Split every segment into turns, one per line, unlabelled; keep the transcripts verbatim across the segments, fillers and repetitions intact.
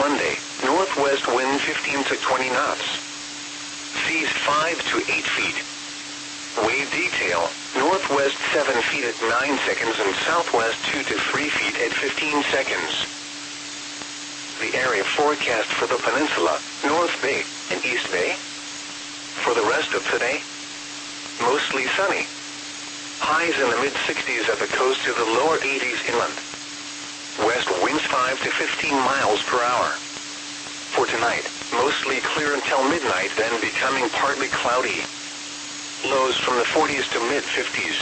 Monday, northwest wind fifteen to twenty knots. Seas five to eight feet. Wave detail, northwest seven feet at nine seconds and southwest two to three feet at fifteen seconds. The area forecast for the peninsula, North Bay and East Bay. For the rest of today, mostly sunny. Highs in the mid sixties at the coast to the lower eighties inland. West winds five to fifteen miles per hour. For tonight, mostly clear until midnight, then becoming partly cloudy. Lows from the forties to mid fifties.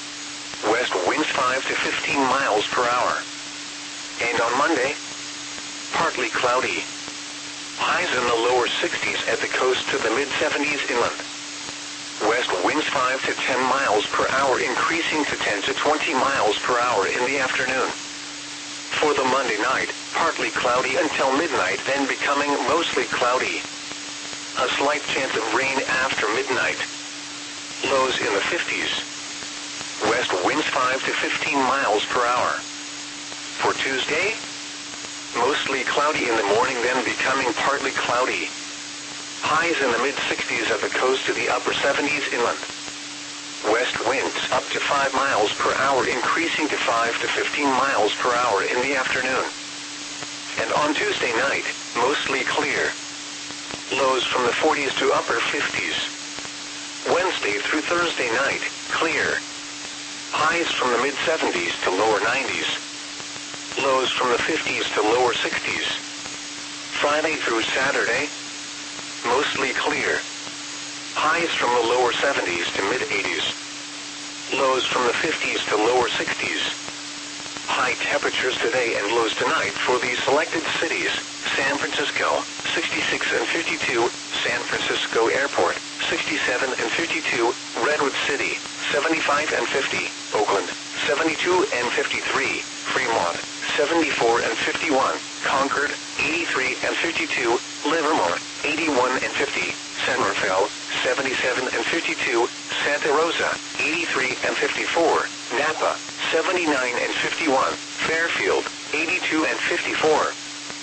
West winds five to fifteen miles per hour. And on Monday, partly cloudy. Highs in the lower sixties at the coast to the mid seventies inland. West winds five to ten miles per hour, increasing to ten to twenty miles per hour in the afternoon. For the Monday night, partly cloudy until midnight, then becoming mostly cloudy. A slight chance of rain after midnight. Lows in the fifties. West winds five to fifteen miles per hour. For Tuesday, mostly cloudy in the morning, then becoming partly cloudy. Highs in the mid sixties at the coast to the upper seventies inland. West winds up to five miles per hour, increasing to five to fifteen miles per hour in the afternoon. And on Tuesday night, mostly clear. Lows from the forties to upper fifties. Wednesday through Thursday night, clear. Highs from the mid seventies to lower nineties. Lows from the fifties to lower sixties. Friday through Saturday, mostly clear. Highs from the lower seventies to mid eighties. Lows from the fifties to lower sixties. High temperatures today and lows tonight for the selected cities: San Francisco, sixty-six and fifty-two, San Francisco Airport, sixty-seven and fifty-two, Redwood City, seventy-five and fifty, Oakland, seventy-two and fifty-three, Fremont, seventy-four and fifty-one, Concord, eighty-three and fifty-two, Livermore, eighty-one and fifty, San Rafael, seventy-seven and fifty-two, Santa Rosa, eighty-three and fifty-four, Napa, seventy-nine and fifty-one, Fairfield, eighty-two and fifty-four.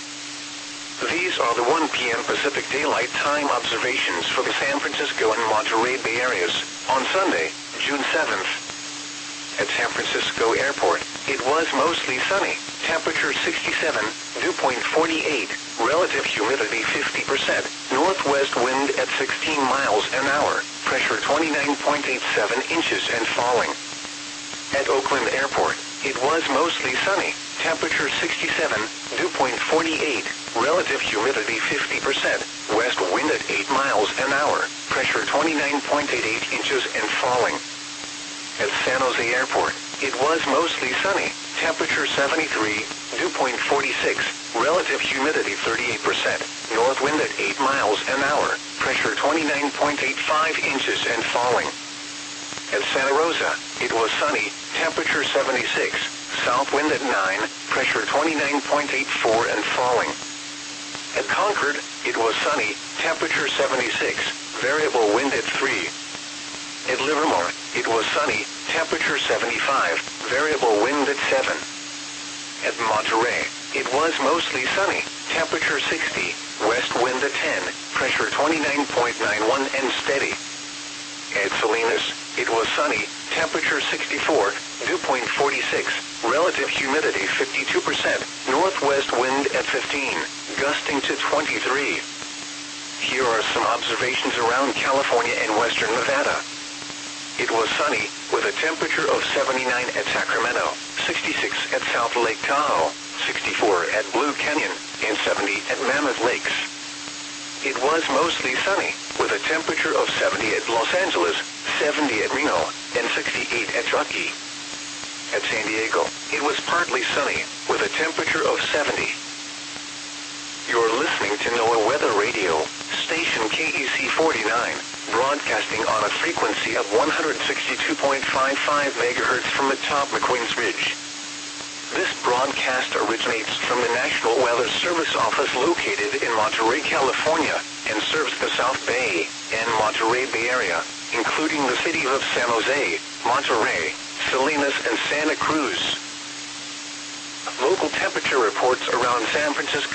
These are the one p m Pacific Daylight Time observations for the San Francisco and Monterey Bay areas on Sunday, June seventh. At San Francisco Airport, it was mostly sunny, temperature sixty-seven, dew point forty-eight, relative humidity fifty percent, northwest wind at sixteen miles an hour, pressure twenty-nine point eight seven inches and falling. At Oakland Airport, it was mostly sunny, temperature sixty-seven, dew point forty-eight, relative humidity fifty percent, west wind at eight miles an hour, pressure twenty-nine point eight eight inches and falling. At San Jose Airport, it was mostly sunny, temperature seventy-three, dew point forty-six, relative humidity thirty-eight percent, north wind at eight miles an hour, pressure twenty-nine point eight five inches and falling. At Santa Rosa, it was sunny, temperature seventy-six, south wind at nine, pressure twenty-nine point eight four and falling. At Concord, it was sunny, temperature seventy-six, variable wind at three. At Livermore, it was sunny, temperature seventy-five, variable wind at seven. At Monterey, it was mostly sunny, temperature sixty, west wind at ten, pressure twenty-nine point nine one and steady. At Salinas, it was sunny, temperature sixty-four, dew point forty-six, relative humidity fifty-two percent, northwest wind at fifteen, gusting to twenty-three. Here are some observations around California and western Nevada. It was sunny, with a temperature of seventy-nine at Sacramento, sixty-six at South Lake Tahoe, sixty-four at Blue Canyon, and seventy at Mammoth Lakes. It was mostly sunny, with a temperature of seventy at Los Angeles, seventy at Reno, and sixty-eight at Truckee. At San Diego, it was partly sunny, with a temperature of seventy. You're listening to NOAA Weather Radio, station K E C forty-nine, broadcasting on a frequency of one hundred sixty-two point five five megahertz from atop McQueen's Ridge. This broadcast originates from the National Weather Service office located in Monterey, California, and serves the South Bay and Monterey Bay area, including the cities of San Jose, Monterey, Salinas, and Santa Cruz. Local temperature reports around San Francisco